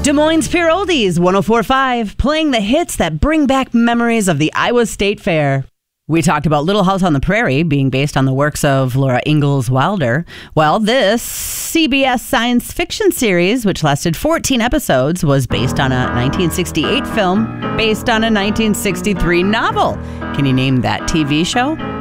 Des Moines Pure Oldies 104.5, playing the hits that bring back memories of the Iowa State Fair. We talked about Little House on the Prairie being based on the works of Laura Ingalls Wilder. Well, this CBS science fiction series, which lasted 14 episodes, was based on a 1968 film based on a 1963 novel. Can you name that TV show?